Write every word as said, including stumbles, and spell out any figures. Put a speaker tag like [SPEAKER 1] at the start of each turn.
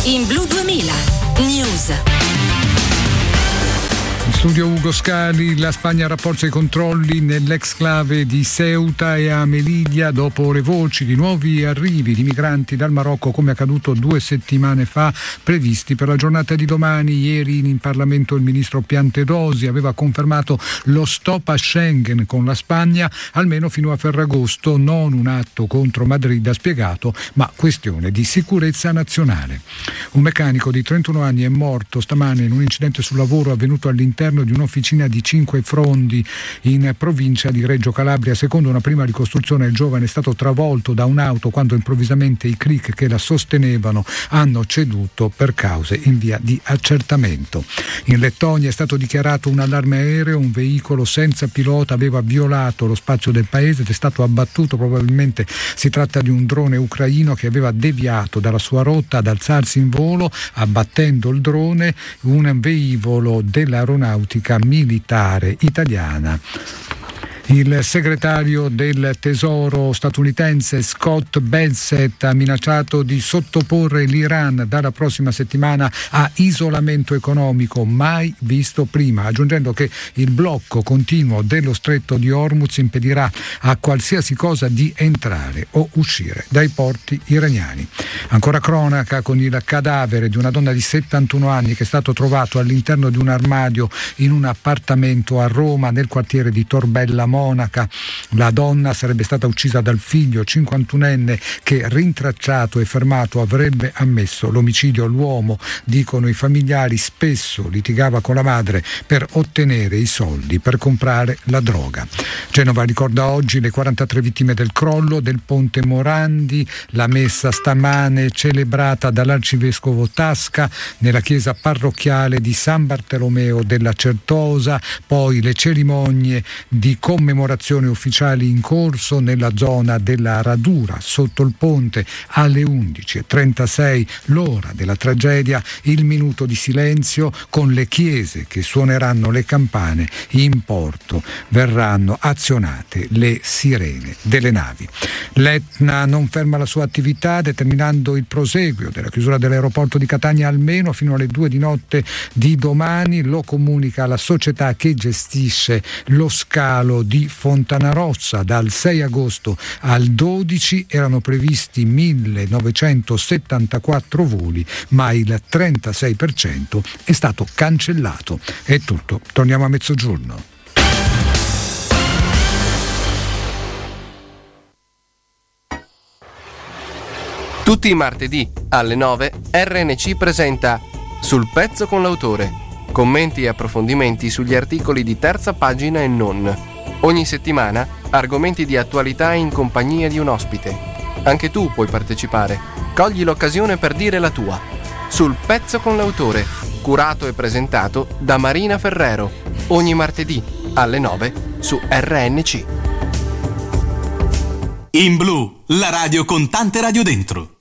[SPEAKER 1] In Blu duemila News.
[SPEAKER 2] In studio Ugo Scali. La Spagna rafforza i controlli nell'exclave di Ceuta e a Melilla dopo le voci di nuovi arrivi di migranti dal Marocco, come accaduto due settimane fa, previsti per la giornata di domani. Ieri in Parlamento il ministro Piantedosi aveva confermato lo stop a Schengen con la Spagna almeno fino a Ferragosto, non un atto contro Madrid, ha spiegato, ma questione di sicurezza nazionale. Un meccanico di trentuno anni è morto stamane in un incidente sul lavoro avvenuto all'interno di un'officina di Cinque Frondi in provincia di Reggio Calabria. Secondo una prima ricostruzione, il giovane è stato travolto da un'auto quando improvvisamente i click che la sostenevano hanno ceduto per cause in via di accertamento. In Lettonia è stato dichiarato un allarme aereo, un veicolo senza pilota aveva violato lo spazio del paese ed è stato abbattuto. Probabilmente si tratta di un drone ucraino che aveva deviato dalla sua rotta ad alzarsi in volo, abbattendo il drone un velivolo dell'aeronautica militare italiana. Il segretario del Tesoro statunitense Scott Bessent ha minacciato di sottoporre l'Iran dalla prossima settimana a isolamento economico mai visto prima, aggiungendo che il blocco continuo dello stretto di Hormuz impedirà a qualsiasi cosa di entrare o uscire dai porti iraniani. Ancora cronaca con il cadavere di una donna di settantuno anni che è stato trovato all'interno di un armadio in un appartamento a Roma nel quartiere di Torbella Monaca. La donna sarebbe stata uccisa dal figlio cinquantunenne che, rintracciato e fermato, avrebbe ammesso l'omicidio. L'uomo, dicono i familiari, spesso litigava con la madre per ottenere i soldi per comprare la droga. Genova ricorda oggi le quarantatré vittime del crollo del ponte Morandi. La messa stamane celebrata dall'arcivescovo Tasca nella chiesa parrocchiale di San Bartolomeo della Certosa, poi le cerimonie di commemorazione ufficiali in corso nella zona della Radura sotto il ponte alle undici e trentasei, l'ora della tragedia, il minuto di silenzio con le chiese che suoneranno le campane. In porto verranno azionate le sirene delle navi. L'Etna non ferma la sua attività, determinando il proseguio della chiusura dell'aeroporto di Catania almeno fino alle due di notte di domani. Lo comunica la società che gestisce lo scalo di Fontanarossa. Dal sei agosto al dodici erano previsti millenovecentosettantaquattro voli, ma il trentasei per cento è stato cancellato. È tutto, torniamo a mezzogiorno.
[SPEAKER 3] Tutti i martedì alle nove R N C presenta Sul pezzo con l'autore, commenti e approfondimenti sugli articoli di terza pagina e non. Ogni settimana argomenti di attualità in compagnia di un ospite. Anche tu puoi partecipare. Cogli l'occasione per dire la tua. Sul pezzo con l'autore, curato e presentato da Marina Ferrero. Ogni martedì alle nove su R N C.
[SPEAKER 4] In Blu, la radio con tante radio dentro.